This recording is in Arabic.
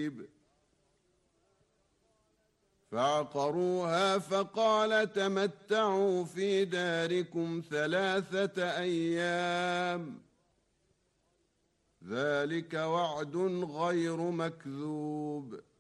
قريب فعقروها فقال تمتعوا في داركم 3 أيام ذلك وعد غير مكذوب